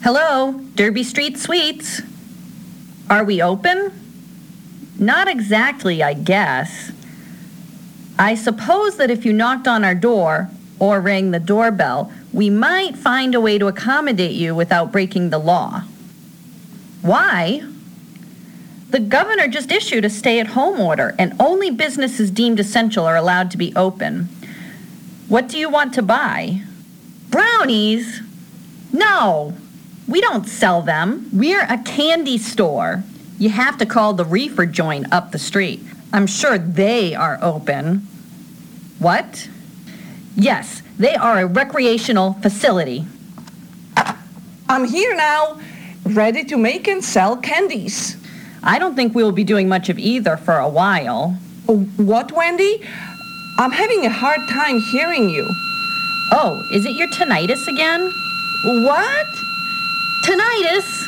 Hello, Derby Street Sweets. Are we open? Not exactly, I guess. I suppose that if you knocked on our door or rang the doorbell, we might find a way to accommodate you without breaking the law. Why? The governor just issued a stay-at-home order, and only businesses deemed essential are allowed to be open. What do you want to buy? Brownies? No, we don't sell them. We're a candy store. You have to call the reefer joint up the street. I'm sure they are open. What? Yes, they are a recreational facility. I'm here now, ready to make and sell candies. I don't think we'll be doing much of either for a while. What, Wendy? I'm having a hard time hearing you. Oh, is it your tinnitus again? What? Tinnitus?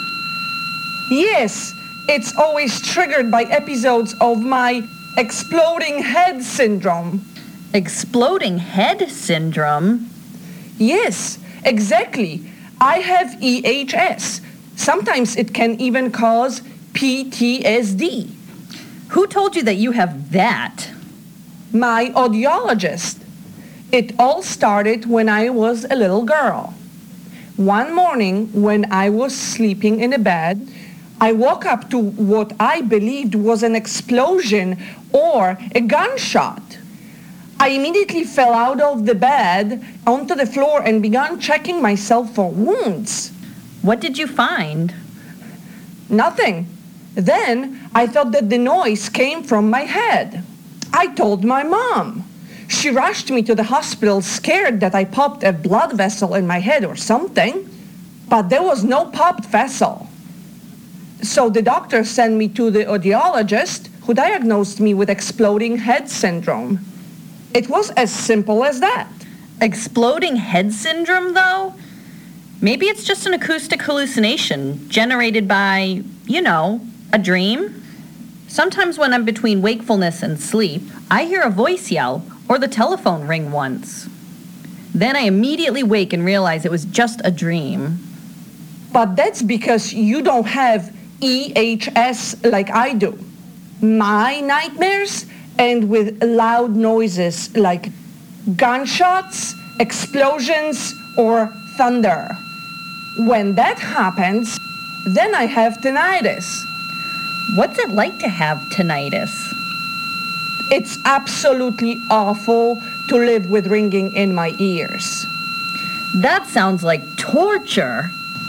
Yes, it's always triggered by episodes of my exploding head syndrome. Exploding head syndrome? Yes, exactly. I have EHS. Sometimes it can even cause PTSD. Who told you that you have that? My audiologist. It all started when I was a little girl. One morning when I was sleeping in a bed, I woke up to what I believed was an explosion or a gunshot. I immediately fell out of the bed onto the floor and began checking myself for wounds. What did you find? Nothing. Then I thought that the noise came from my head. I told my mom. She rushed me to the hospital, scared that I popped a blood vessel in my head or something. But there was no popped vessel. So the doctor sent me to the audiologist, who diagnosed me with exploding head syndrome. It was as simple as that. Exploding head syndrome, though? Maybe it's just an acoustic hallucination generated by, a dream. Sometimes when I'm between wakefulness and sleep, I hear a voice yell or the telephone ring once. Then I immediately wake and realize it was just a dream. But that's because you don't have EHS like I do. My nightmares end with loud noises like gunshots, explosions, or thunder. When that happens, then I have tinnitus. What's it like to have tinnitus? It's absolutely awful to live with ringing in my ears. That sounds like torture.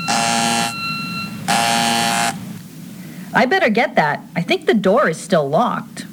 I better get that. I think the door is still locked.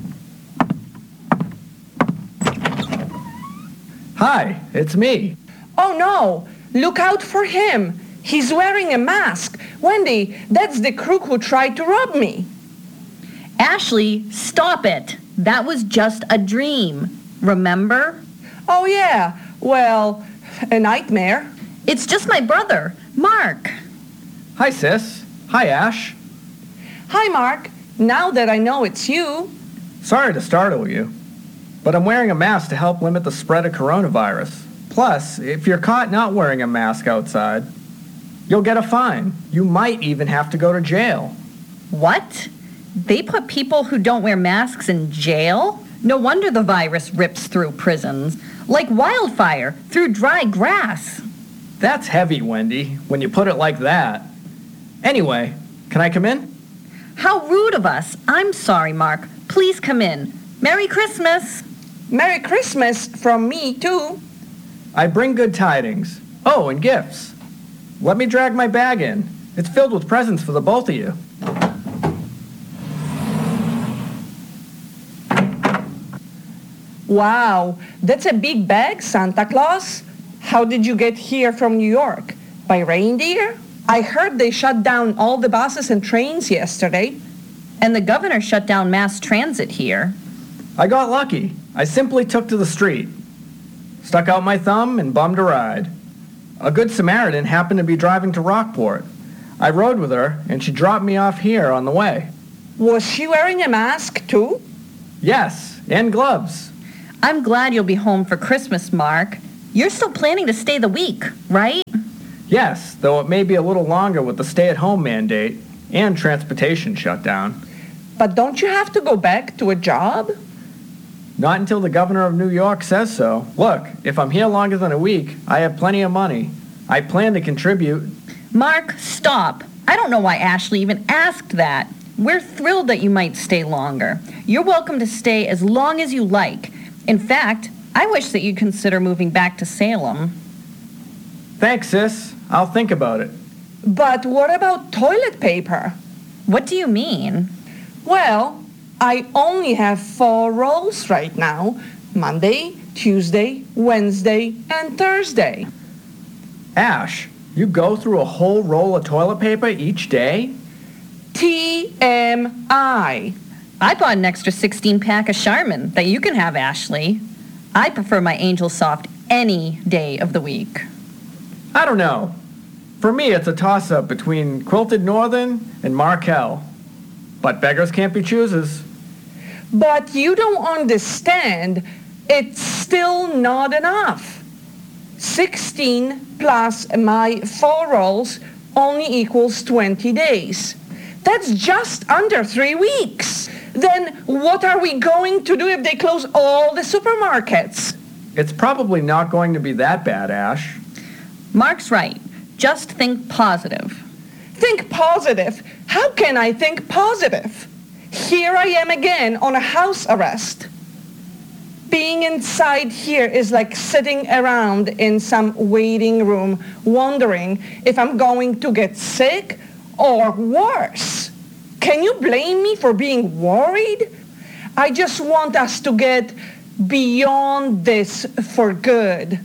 Hi, it's me. Oh no, look out for him. He's wearing a mask. Wendy, that's the crook who tried to rob me. Ashley, stop it. That was just a dream. Remember? Oh yeah, well, a nightmare. It's just my brother, Mark. Hi, sis. Hi, Ash. Hi, Mark. Now that I know it's you. Sorry to startle you, but I'm wearing a mask to help limit the spread of coronavirus. Plus, if you're caught not wearing a mask outside, you'll get a fine. You might even have to go to jail. What? They put people who don't wear masks in jail? No wonder the virus rips through prisons. Like wildfire through dry grass. That's heavy, Wendy, when you put it like that. Anyway, can I come in? How rude of us. I'm sorry, Mark. Please come in. Merry Christmas. Merry Christmas from me, too. I bring good tidings. Oh, and gifts. Let me drag my bag in. It's filled with presents for the both of you. Wow, that's a big bag, Santa Claus. How did you get here from New York? By reindeer? I heard they shut down all the buses and trains yesterday. And the governor shut down mass transit here. I got lucky. I simply took to the street, stuck out my thumb, and bummed a ride. A good Samaritan happened to be driving to Rockport. I rode with her, and she dropped me off here on the way. Was she wearing a mask, too? Yes, and gloves. I'm glad you'll be home for Christmas, Mark. You're still planning to stay the week, right? Yes, though it may be a little longer with the stay-at-home mandate and transportation shutdown. But don't you have to go back to a job? Not until the governor of New York says so. Look, if I'm here longer than a week, I have plenty of money. I plan to contribute. Mark, stop. I don't know why Ashley even asked that. We're thrilled that you might stay longer. You're welcome to stay as long as you like. In fact, I wish that you'd consider moving back to Salem. Thanks, sis. I'll think about it. But what about toilet paper? What do you mean? Well, I only have 4 rolls right now. Monday, Tuesday, Wednesday, and Thursday. Ash, you go through a whole roll of toilet paper each day? TMI. I bought an extra 16-pack of Charmin that you can have, Ashley. I prefer my Angel Soft any day of the week. I don't know. For me, it's a toss-up between Quilted Northern and Markel. But beggars can't be choosers. But you don't understand. It's still not enough. 16 plus my 4 rolls only equals 20 days. That's just under 3 weeks. Then what are we going to do if they close all the supermarkets? It's probably not going to be that bad, Ash. Mark's right. Just think positive. Think positive? How can I think positive? Here I am again on a house arrest. Being inside here is like sitting around in some waiting room wondering if I'm going to get sick or worse. Can you blame me for being worried? I just want us to get beyond this for good.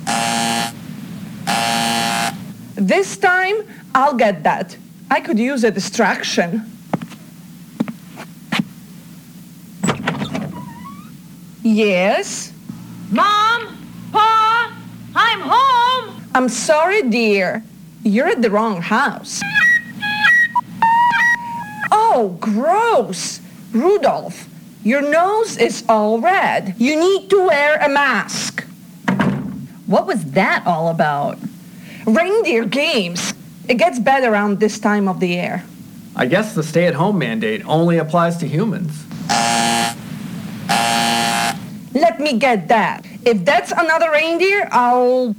This time, I'll get that. I could use a distraction. Yes? Mom? Pa? I'm home! I'm sorry, dear. You're at the wrong house. Oh, gross! Rudolph, your nose is all red. You need to wear a mask. What was that all about? Reindeer games. It gets better around this time of the year. I guess the stay-at-home mandate only applies to humans. Let me get that. If that's another reindeer, I'll...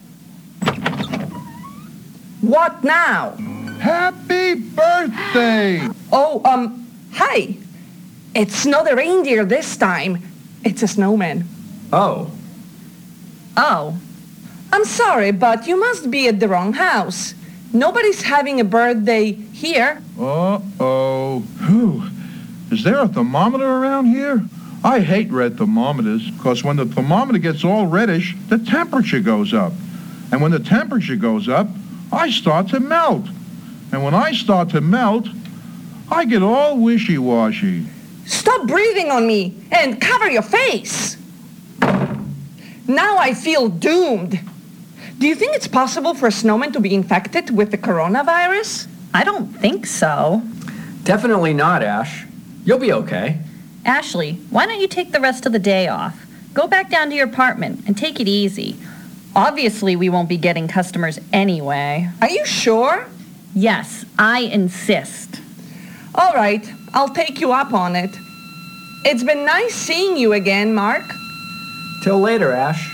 What now? Happy birthday! Oh, hi. It's not a reindeer this time. It's a snowman. Oh, Oh, I'm sorry, but you must be at the wrong house. Nobody's having a birthday here. Uh-oh. Whew. Is there a thermometer around here? I hate red thermometers, because when the thermometer gets all reddish, the temperature goes up. And when the temperature goes up, I start to melt. And when I start to melt, I get all wishy-washy. Stop breathing on me and cover your face. Now I feel doomed. Do you think it's possible for a snowman to be infected with the coronavirus? I don't think so. definitely not, Ash. You'll be okay. Ashley, why don't you take the rest of the day off? Go back down to your apartment and take it easy. Obviously, we won't be getting customers anyway. Are you sure? Yes, I insist. All right, I'll take you up on it. It's been nice seeing you again, Mark. Till later, Ash.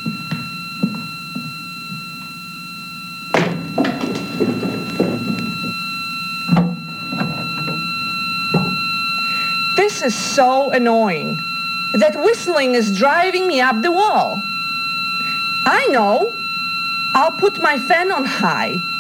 This is so annoying. That whistling is driving me up the wall. I know. I'll put my fan on high.